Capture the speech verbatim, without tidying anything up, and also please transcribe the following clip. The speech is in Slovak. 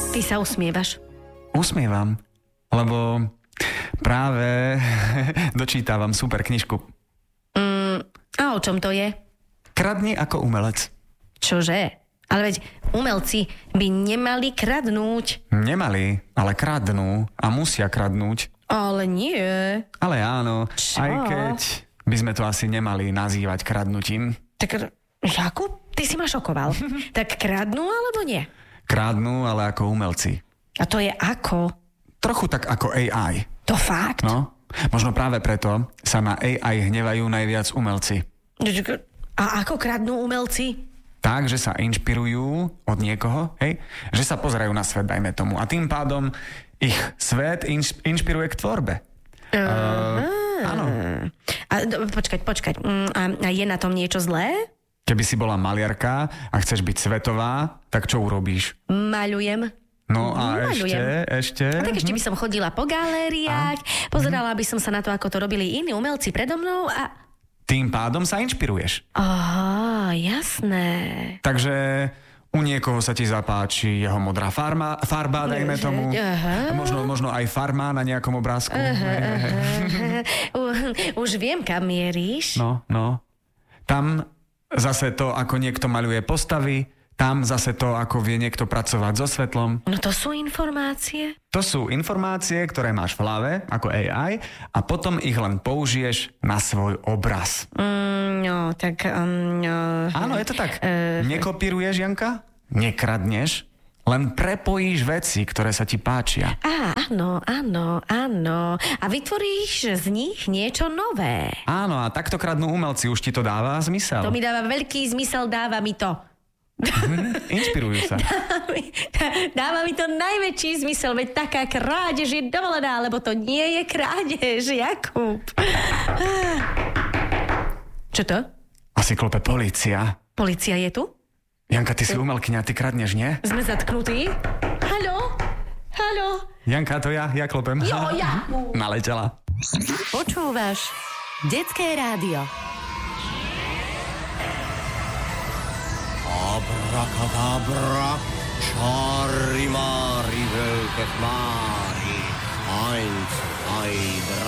Ty sa usmievaš. Usmievam, lebo práve dočítavam super knižku. Mm, a o čom to je? Kradni ako umelec. Čože? Ale veď umelci by nemali kradnúť. Nemali, ale kradnú a musia kradnúť. Ale nie. Ale áno, Čo? aj keď by sme to asi nemali nazývať kradnutím. Tak, Jakub, ty si ma šokoval. Tak kradnú alebo nie? Kradnú, ale ako umelci. A to je ako? Trochu tak ako á í. To fakt? No, možno práve preto sa na á í hnevajú najviac umelci. A ako kradnú umelci? Tak, že sa inšpirujú od niekoho, hej? Že sa pozerajú na svet, dajme tomu. A tým pádom ich svet inš, inšpiruje k tvorbe. Uh, uh, áno. A, počkať, počkať. A, a je na tom niečo zlé? Keby si bola maliarka a chceš byť svetová, tak čo urobíš? Maľujem. No a Maľujem. ešte, ešte... A tak ešte by som chodila po galériách, a? pozerala by som sa na to, ako to robili iní umelci predo mnou a... Tým pádom sa inšpiruješ. Aha, jasné. Takže u niekoho sa ti zapáči jeho modrá farma, farba, dajme tomu. Aha. Možno, možno aj farma na nejakom obrázku. Aha, aha. Už viem, kam mieríš. No, no. Tam zase to, ako niekto maľuje postavy, tam zase to, ako vie niekto pracovať so svetlom. No to sú informácie. To sú informácie, ktoré máš v hlave, ako á í, a potom ich len použiješ na svoj obraz. Mm, no, tak... Um, no, Áno, je to tak. Uh, Nekopíruješ, Janka? Nekradneš? Len prepojíš veci, ktoré sa ti páčia. Á, áno, áno, áno. A vytvoríš z nich niečo nové. Áno, a takto kradnú umelci, už ti to dáva zmysel. To mi dáva veľký zmysel, dáva mi to. Mhm, inšpirujú sa. Dáva mi, dáva mi to najväčší zmysel, veď taká krádež je dovolená, lebo to nie je krádež, Jakub. Čo to? Asi klope polícia. Polícia je tu? Janka, ty si umelkyňa, ty kradneš, nie? Sme zatknutí? Haló? Haló? Janka, to ja, ja klopem. Jo, ja. Naletela. Počúvaš Detské rádio. Abrakadabra, čáry máry, veľké chmáry, eins, zwei, drei.